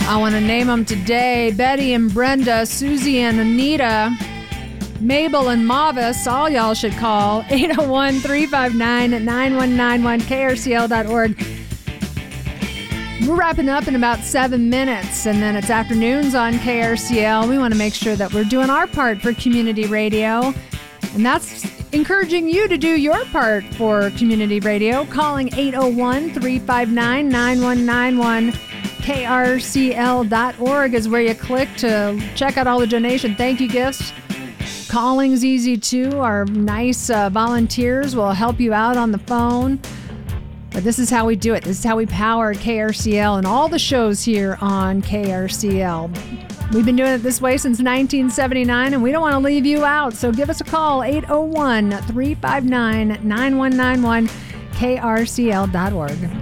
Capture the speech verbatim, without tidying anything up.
I want to name them today. Betty and Brenda, Susie and Anita, Mabel and Mavis. All y'all should call eight oh one, three five nine, nine one nine one, K R C L dot org. We're wrapping up in about seven minutes, and then it's afternoons on K R C L. We want to make sure that we're doing our part for community radio, and that's encouraging you to do your part for community radio. Calling eight oh one, three five nine, nine one nine one. K R C L dot org is where you click to check out all the donation thank you gifts. Calling's easy too. Our nice uh, volunteers will help you out on the phone. But this is how we do it. This is how we power K R C L and all the shows here on K R C L. We've been doing it this way since nineteen seventy-nine, and we don't want to leave you out. So give us a call, eight oh one, three five nine, nine one nine one, K R C L dot org.